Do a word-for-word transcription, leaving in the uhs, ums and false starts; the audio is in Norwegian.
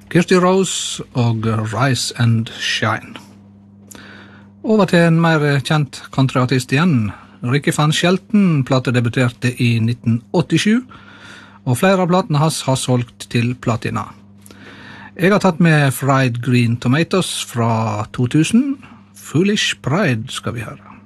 Kirsty Rose og Rise and Shine. Over til en mer kjent countryartist igjen. Ricky Van Shelton plate debuterte i nitten åttisju, og flere av platene hans har solgt til platina. Jeg har tatt med Fried Green Tomatoes fra to tusen. Foolish Pride skal vi høre.